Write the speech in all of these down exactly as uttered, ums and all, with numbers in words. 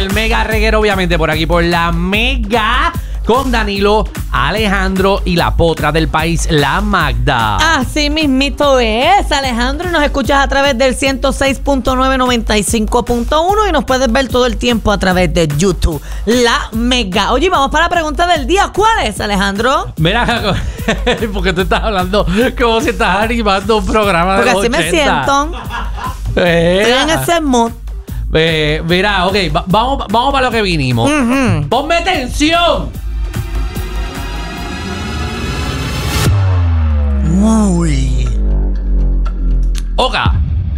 el mega reguero, obviamente, por aquí, por la Mega, con Danilo, Alejandro y la potra del país, la Magda. Así mismito es, Alejandro, y nos escuchas a través del ciento seis punto nueve, noventa y cinco punto uno y nos puedes ver todo el tiempo a través de YouTube, la Mega. Oye, vamos para la pregunta del día. ¿Cuál es, Alejandro? Mira, porque tú estás hablando como si estás animando un programa de Porque los así me ochenta. siento. Eh, Estoy en ese mood. eh, mira, ok, va- vamos, vamos para lo que vinimos. Ujú. ¡Ponme atención! Uy. Oga,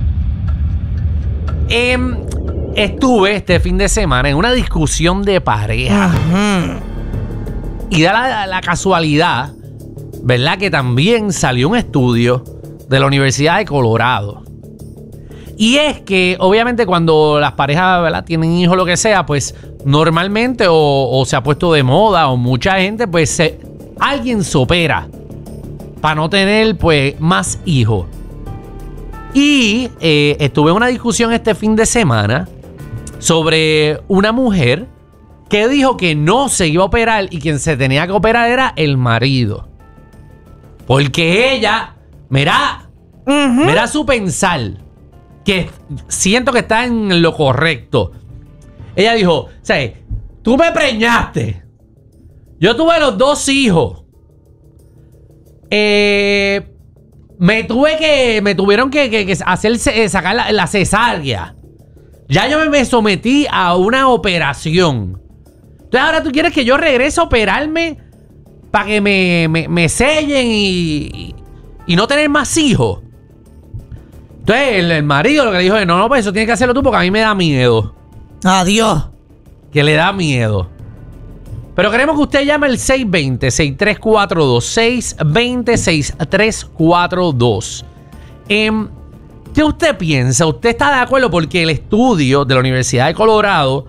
em, estuve este fin de semana en una discusión de pareja. Ujú. Y da la, la casualidad, ¿verdad? Que también salió un estudio de la Universidad de Colorado. Y es que, obviamente, cuando las parejas, ¿verdad?, tienen hijos o lo que sea, pues normalmente o, o se ha puesto de moda o mucha gente, pues se, alguien se opera para no tener, pues, más hijos. Y eh, estuve en una discusión este fin de semana sobre una mujer que dijo que no se iba a operar y quien se tenía que operar era el marido. Porque ella, mira, Ujú. mira su pensar, que siento que está en lo correcto. Ella dijo, o sea, tú me preñaste. Yo tuve los dos hijos. Eh, me tuve que, me tuvieron que, que, que hacer, eh, sacar la, la cesárea. Ya yo me, me sometí a una operación. Entonces ahora tú quieres que yo regrese a operarme para que me, me, me sellen y, y no tener más hijos. Entonces el, el marido lo que le dijo es, no, no, pues eso tienes que hacerlo tú porque a mí me da miedo. Adiós. Que le da miedo. Pero queremos que usted llame al seis dos cero, seis tres cuatro dos. seis dos cero, seis tres cuatro dos. Eh, ¿Qué usted piensa? ¿Usted está de acuerdo? Porque el estudio de la Universidad de Colorado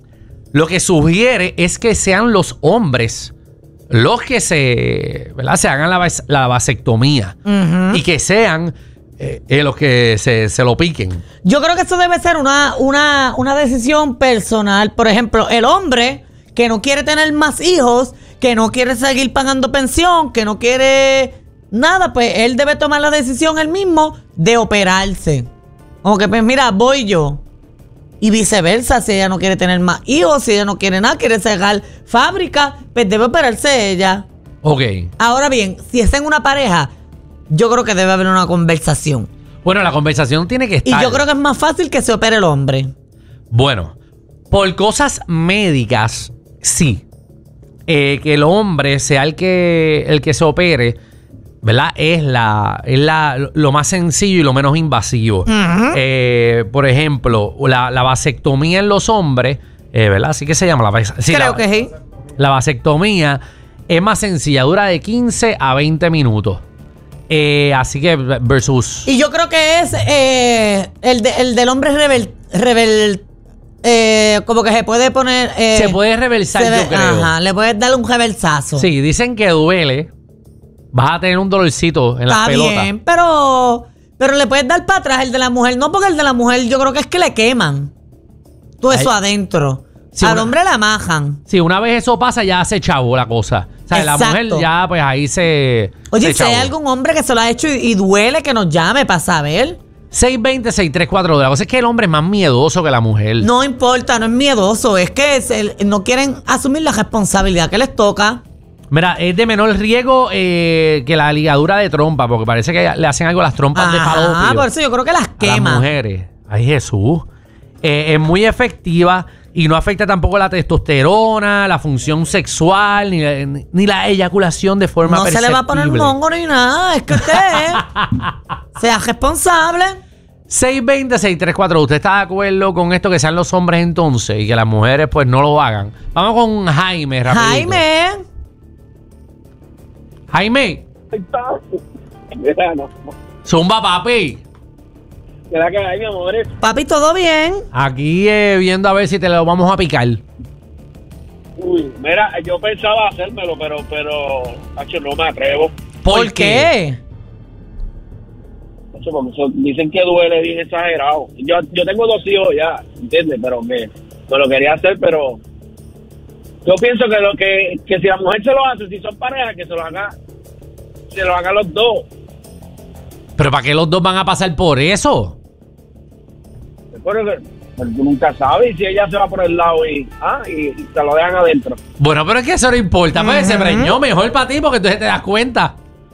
lo que sugiere es que sean los hombres los que se, ¿verdad?, se hagan la, vas- la vasectomía. Ujú. Y que sean eh, eh, los que se, se lo piquen. Yo creo que eso debe ser una, una, una decisión personal. Por ejemplo, el hombre que no quiere tener más hijos, que no quiere seguir pagando pensión, que no quiere nada, pues él debe tomar la decisión él mismo de operarse. Como que, pues mira, voy yo. Y viceversa, si ella no quiere tener más hijos, si ella no quiere nada, quiere cerrar fábrica, pues debe operarse ella. Ok. Ahora bien, si es en una pareja, yo creo que debe haber una conversación. Bueno, la conversación tiene que Y estar. yo creo que es más fácil que se opere el hombre. Bueno, por cosas médicas, sí. Eh, que el hombre sea el que, el que se opere, ¿verdad? Es, la, es la, lo más sencillo y lo menos invasivo. Ujú. Eh, por ejemplo, la, la vasectomía en los hombres, eh, ¿verdad? Así que se llama la vas- sí, Creo la- que sí. La vasectomía es más sencilla, dura de quince a veinte minutos. Eh, así que versus... Y yo creo que es eh, el, de- el del hombre rebel, rebel eh, como que se puede poner... eh, se puede reversar, se ve- yo creo. Ajá, le puedes dar un reversazo. Sí, dicen que duele. Vas a tener un dolorcito en las Está pelotas. bien, pero, pero le puedes dar para atrás el de la mujer. No, porque el de la mujer yo creo que es que le queman todo eso Ay. adentro. Sí, Al una- hombre la majan. Sí, una vez eso pasa, ya se chavo la cosa. O sea, la Exacto. mujer ya, pues ahí se. Oye, se si hay chavó. algún hombre que se lo ha hecho y, y duele, que nos llame para saber. seis dos cero, seis tres cuatro dos. La cosa es que el hombre es más miedoso que la mujer. No importa, no es miedoso. Es que se- no quieren asumir la responsabilidad que les toca. Mira, es de menor riesgo eh, que la ligadura de trompa, porque parece que le hacen algo a las trompas de Ah, falopio. por eso yo creo que las A las quema. mujeres. Ay, Jesús. Eh, es muy efectiva y no afecta tampoco la testosterona, la función sexual, ni, la- ni la eyaculación de forma No se le va a poner perceptible. mongo ni nada. Es que usted sea responsable. seis dos cero, seis tres cuatro. ¿Usted está de acuerdo con esto que sean los hombres entonces y que las mujeres pues no lo hagan? Vamos con Jaime, rapidito. Jaime. Jaime, Mira, no. zumba papi. Mira que hay, mi amor. Papi, ¿todo bien? Aquí eh, viendo a ver si te lo vamos a picar. Uy, mira, yo pensaba hacérmelo, pero, pero, Hacho, no me atrevo. ¿Por, qué? Hacho, porque eso- dicen que duele bien exagerado. Yo, yo tengo dos hijos ya, ¿entiendes? Pero que no lo quería hacer, pero yo pienso que lo que, que si la mujer se lo hace, si son pareja, que se lo haga, se lo hagan los dos. ¿Pero para qué los dos van a pasar por eso? Pero, pero tú nunca sabes si ella se va por el lado y, ah, y, y se lo dejan adentro. Bueno, pero es que eso no importa. Pues se preñó mejor para ti porque entonces te das cuenta.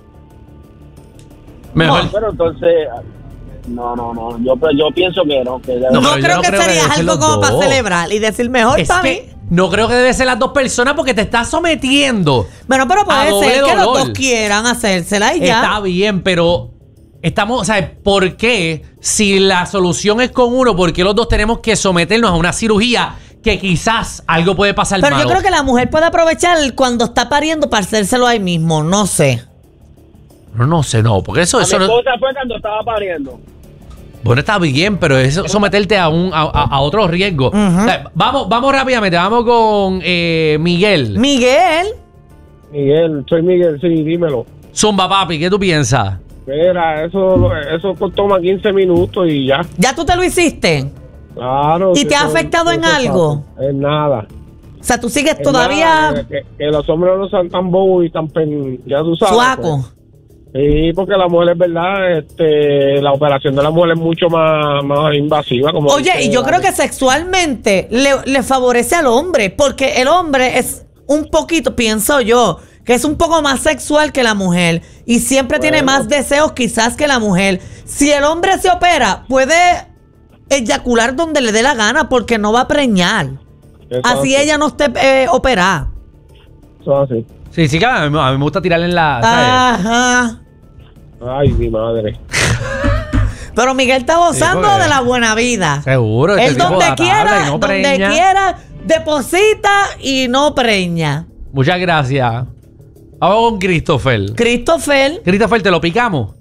Mejor. No, pero entonces, no, no, no. Yo, yo pienso que no. Que no, No, creo, yo no que creo que sería debe ser algo los como para dos. celebrar y decir mejor Es para mí. que no creo que debe ser las dos personas porque te estás sometiendo. Bueno, pero a puede doble ser que los dolor. dos quieran hacérsela y ya. Está bien, pero estamos, o sea, ¿por qué si la solución es con uno, por qué los dos tenemos que someternos a una cirugía que quizás algo puede pasar Pero malo? yo creo que la mujer puede aprovechar cuando está pariendo para hacérselo ahí mismo, no sé. No, no sé, no, porque eso, A eso mi no, esposa fue cuando estaba pariendo. bueno, está bien, pero eso someterte a un a, a- a otro riesgo. Ujú. O sea, vamos, vamos rápidamente, vamos con eh, Miguel. Miguel, Miguel, soy Miguel, sí, dímelo. Zumba, papi, ¿qué tú piensas? Mira, eso, eso toma quince minutos y ya. ¿ya tú te lo hiciste? Claro. ¿Y que te ha eso- afectado en eso algo? pasa. En nada. O sea, tú sigues En todavía nada, que, que los hombres no sean tan bobos y tan pen, ya tú sabes. suaco. pues. Sí, porque la mujer es verdad, este, la operación de la mujer es mucho más, más invasiva. Como Oye, dice y yo creo Ale. que sexualmente le, le favorece al hombre, porque el hombre es un poquito, pienso yo, que es un poco más sexual que la mujer y siempre tiene Bueno. más deseos quizás que la mujer. Si el hombre se opera, puede eyacular donde le dé la gana porque no va a preñar. Eso Así así, ella no esté eh, operada. eso así. Sí, sí, que a mí, a mí me gusta tirarle en la... ¿sabes? Ajá. Ay, mi madre. Pero Miguel está gozando porque- de la buena vida. Seguro. este Él tipo donde da tabla quiera, y no donde preña. quiera, deposita y no preña. Muchas gracias. Vamos con Christopher. Christopher, Christopher, ¿te lo picamos?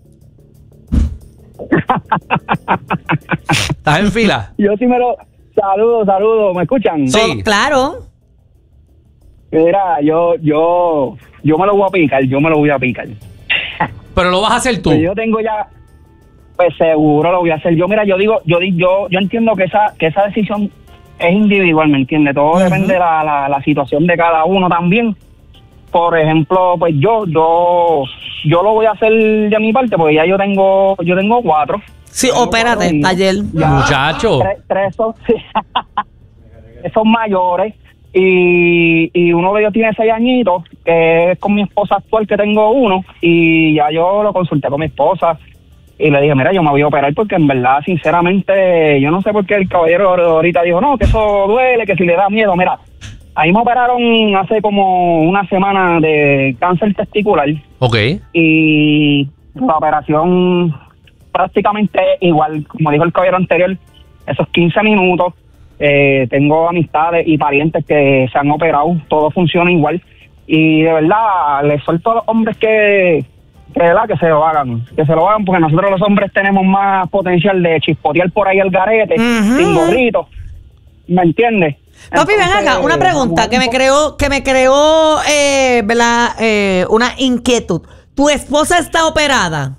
¿Estás en fila? Yo sí me lo... Saludos, saludos, ¿me escuchan? Sí. oh, claro. Mira, yo, yo, yo me lo voy a picar, yo me lo voy a picar. Pero lo vas a hacer tú. Pues yo tengo ya, pues seguro lo voy a hacer. Yo, mira, yo digo, yo di- yo, yo entiendo que esa, que esa decisión es individual, ¿me entiendes? Todo depende de la, la, la situación de cada uno también. Por ejemplo, pues yo, yo, yo lo voy a hacer de mi parte, porque ya yo tengo, yo tengo cuatro. Sí, Tengo opérate, cuatro hijos. ayer. Ya. Muchacho. Tres, tres son, tres son mayores y, y uno de ellos tiene seis añitos, que es con mi esposa actual, que tengo uno, y ya yo lo consulté con mi esposa y le dije, mira, yo me voy a operar porque en verdad, sinceramente, yo no sé por qué el caballero ahorita dijo, no, que eso duele, que si le da miedo. Mira, ahí me operaron hace como una semana de cáncer testicular Ok. y la operación prácticamente igual, como dijo el caballero anterior, esos quince minutos. Eh, tengo amistades y parientes que se han operado, todo funciona igual y de verdad les suelto a los hombres que que, ¿verdad? que se lo hagan, que se lo hagan porque nosotros los hombres tenemos más potencial de chispotear por ahí el garete, Ujú. sin gorrito, ¿me entiendes? Papi, ven acá, una pregunta que me creó, que me creó, eh, ¿verdad? Eh, una inquietud. ¿Tu esposa está operada?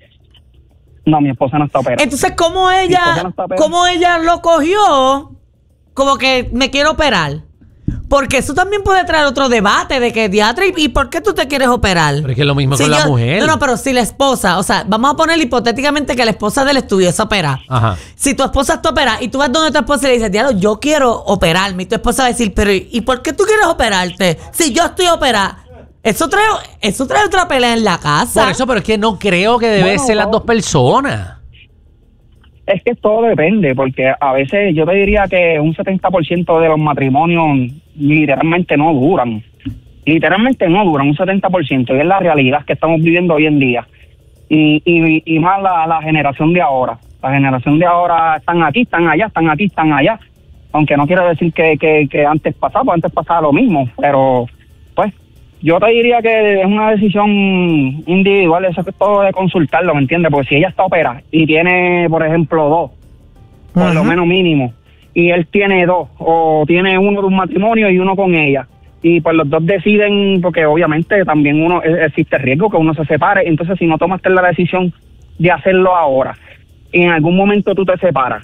No, mi esposa no está operada. Entonces, ¿cómo esposa ella, no está operada. cómo ella lo cogió? Como que me quiero operar. Porque eso también puede traer otro debate de que diatre, ¿y, y por qué tú te quieres operar? Pero es que es lo mismo Si con la yo- mujer. No, no, pero si la esposa, o sea, vamos a poner hipotéticamente que la esposa del estuviese operada. Ajá. Si tu esposa está operada y tú vas donde tu esposa y le dices, diablo, yo quiero operarme, y tu esposa va a decir, pero ¿y por qué tú quieres operarte? Si yo estoy operada. Eso trae, eso trae otra pelea en la casa. Por eso, pero es que no creo que debe Bueno, ser las no. dos personas. Es que todo depende, porque a veces yo te diría que un setenta por ciento de los matrimonios literalmente no duran. Literalmente no duran, un setenta por ciento, y es la realidad que estamos viviendo hoy en día. Y, y, y más la, la generación de ahora. La generación de ahora están aquí, están allá, están aquí, están allá. Aunque no quiero decir que, que, que antes pasaba, antes pasaba lo mismo, pero pues yo te diría que es una decisión individual, eso es todo de consultarlo, ¿me entiendes? Porque si ella está operada y tiene, por ejemplo, dos, por lo Ujú. menos mínimo, y él tiene dos, o tiene uno de un matrimonio y uno con ella, y pues los dos deciden, porque obviamente también uno e- existe riesgo que uno se separe, entonces si no tomaste la decisión de hacerlo ahora, y en algún momento tú te separas,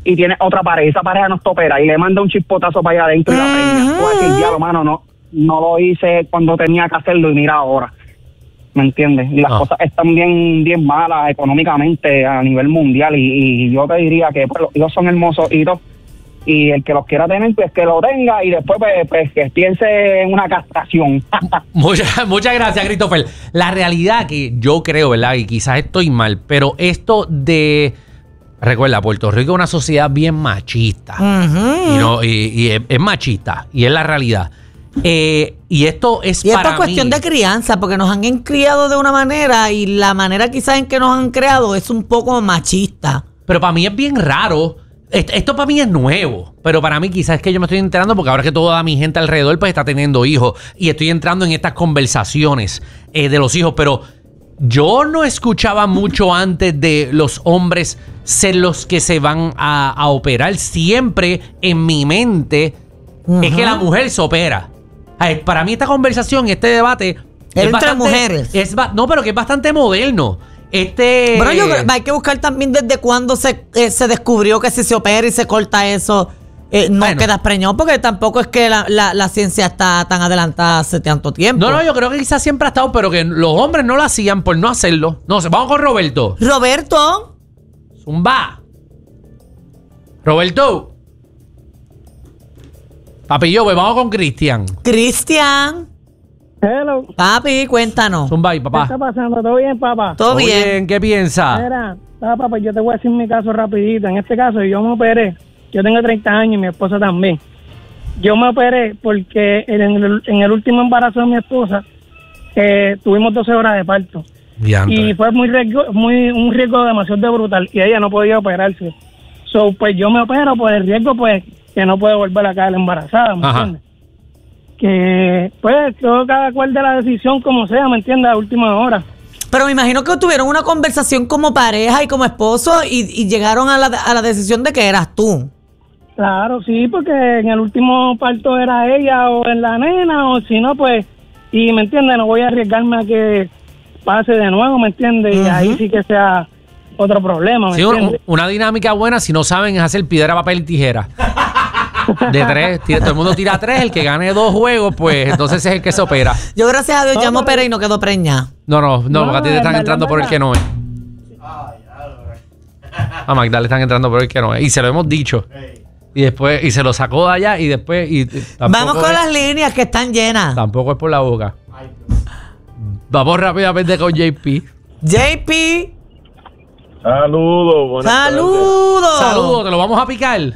y tiene otra pareja, esa pareja no te opera y le manda un chispotazo para allá adentro y la preña. Tú vas a decir, diablo, mano, no, no lo hice cuando tenía que hacerlo y mira ahora. ¿Me entiendes? Y las Ah. cosas están bien bien malas económicamente a nivel mundial y, y yo te diría que pues, los hijos son hermosos y todo. Y el que los quiera tener, pues que lo tenga y después pues, pues que piense en una castración. Muchas, muchas gracias, Christopher. La realidad que yo creo, ¿verdad? Y quizás estoy mal, pero esto de... Recuerda, Puerto Rico es una sociedad bien machista. Ujú. Y, no, y, y es, es machista. Y es la realidad. Eh, y esto es Y esto para es cuestión mí, de crianza, porque nos han criado de una manera y la manera quizás en que nos han creado es un poco machista. Pero para mí es bien raro. Esto, esto para mí es nuevo. Pero para mí quizás es que yo me estoy enterando porque ahora que toda mi gente alrededor pues está teniendo hijos. Y estoy entrando en estas conversaciones eh, de los hijos. Pero yo no escuchaba mucho antes de los hombres ser los que se van a, a operar. Siempre en mi mente Ujú. es que la mujer se opera. Ay, para mí esta conversación, este debate... Es entre mujeres. Es, ba- no, pero que es bastante moderno. Este... Bueno, yo creo, hay que buscar también desde cuándo se, eh, se descubrió que si se opera y se corta eso, eh, no Bueno. quedas preñado, porque tampoco es que la, la, la ciencia está tan adelantada hace tanto tiempo. No, no, yo creo que quizás siempre ha estado, pero que los hombres no lo hacían por no hacerlo. No sé, vamos con Roberto. Roberto, Zumba. Roberto. Papi, yo, pues vamos con Cristian. Cristian, Hello. papi, cuéntanos. Zumba y ¿Qué papá. está pasando? ¿Todo bien, papá? ¿Todo bien? ¿Qué piensa? Mira, papá, pues yo te voy a decir mi caso rapidito. En este caso, yo me operé. Yo tengo treinta años y mi esposa también. Yo me operé porque en el, en el último embarazo de mi esposa eh, tuvimos doce horas de parto. Diantre. Y fue muy riesgo, muy un riesgo demasiado brutal y ella no podía operarse. So, pues yo me opero por el riesgo, pues, que no puede volver a caer embarazada, ¿me Ajá. entiendes? Que, pues, todo cada cual de la decisión como sea, ¿me entiendes? A última hora. Pero me imagino que tuvieron una conversación como pareja y como esposo y, y llegaron a la, a la decisión de que eras tú. Claro, sí, porque en el último parto era ella o en la nena, o si no, pues, y me entiendes, no voy a arriesgarme a que pase de nuevo, ¿me entiendes? Y Ujú. ahí sí que sea otro problema, ¿me Sí, un- entiendes? una dinámica buena si no saben es hacer piedra, papel y tijera. De tres, tira- todo el mundo tira tres, el que gane dos juegos, pues entonces es el que se opera. Yo, gracias a Dios, No, ya me pero- operé y no quedó preñada. No, no, no, No, porque a ti te en están verdad, entrando en por el verdad. que no es. A Magda le están entrando por el que no es. Y se lo hemos dicho. Y después, y se lo sacó de allá y después. Y, y tampoco Vamos con es- las líneas que están llenas. Tampoco es por la boca. Vamos rápidamente con J P. J P, Saludos, buenas saludos. Saludos, te lo vamos a picar. tardes.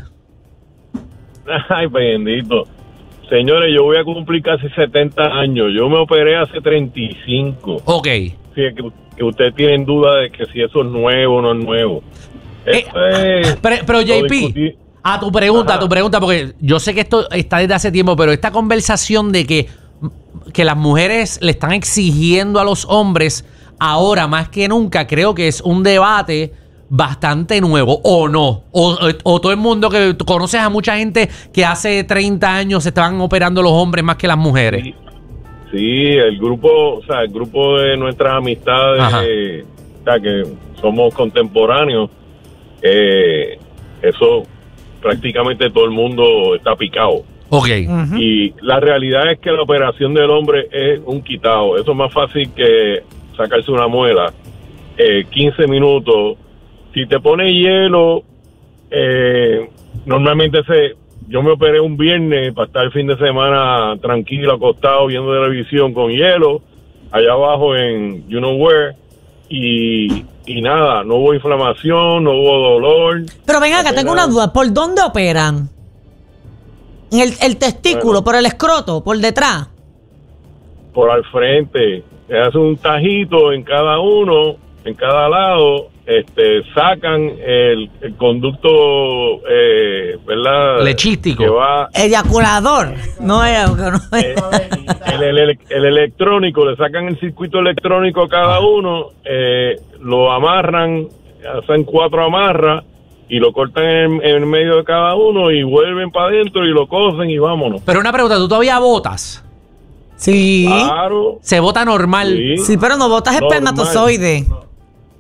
Ay, bendito. Señores, yo voy a cumplir casi setenta años. Yo me operé hace treinta y cinco. Ok. Sí, que, que ustedes tienen duda de que si eso es nuevo o no es nuevo. Esto es- Pero, pero lo J P, discutí. a tu pregunta, a Ajá. tu pregunta, porque yo sé que esto está desde hace tiempo, pero esta conversación de que, que las mujeres le están exigiendo a los hombres ahora más que nunca, creo que es un debate bastante nuevo, o no, o, o todo el mundo que tú conoces a mucha gente que hace treinta años se estaban operando los hombres más que las mujeres. Sí, sí, el grupo, o sea, el grupo de nuestras amistades, Ajá. eh, o sea, que somos contemporáneos, eh, eso prácticamente todo el mundo está picado. Ok. Y la realidad es que la operación del hombre es un quitado. Eso es más fácil que sacarse una muela. Eh, quince minutos. Si te pone hielo, eh, normalmente se, yo me operé un viernes para estar el fin de semana tranquilo, acostado, viendo televisión con hielo, allá abajo en you know where, y, y nada, no hubo inflamación, no hubo dolor. Pero venga acá, tengo una Apenas- duda. ¿Por dónde operan? ¿En el, el testículo, Bueno. por el escroto, por detrás? Por al frente, se hace un tajito en cada uno, en cada lado, este, sacan el, el conducto, eh, ¿verdad? Lechístico. Que va, Eyaculador. No es. No es. eh, el, el, el- el electrónico, le sacan el circuito electrónico a cada uno, eh, lo amarran, hacen cuatro amarras y lo cortan en, en el medio de cada uno y vuelven para adentro y lo cosen y vámonos. Pero una pregunta, ¿tú todavía votas? Sí. Claro. ¿Se vota normal? Sí. Sí, pero no botas Normal. espermatozoide.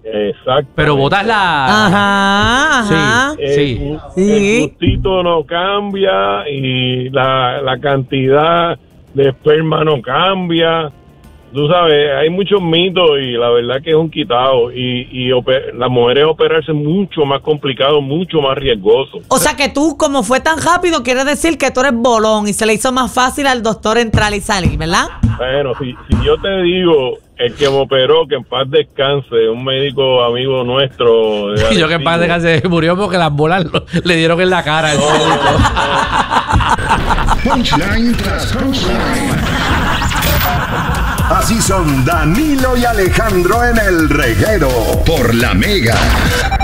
Exacto. Pero botas la... Ajá, ajá. Sí, sí. El, Sí. el gustito no cambia y la, la cantidad de esperma no cambia. Tú sabes, hay muchos mitos y la verdad que es un quitado. Y, y oper- las mujeres operarse es mucho más complicado, mucho más riesgoso. O sea que tú, como fue tan rápido, quiere decir que tú eres bolón y se le hizo más fácil al doctor entrar y salir, ¿verdad? Bueno, si, si yo te digo, el que me operó, que en paz descanse, un médico amigo nuestro. de Y yo que en paz Arecibo. descanse, murió porque las bolas lo- le dieron en la cara. el médico. Punchline tras punchline. Así son Danilo y Alejandro en El Reguero por La Mega.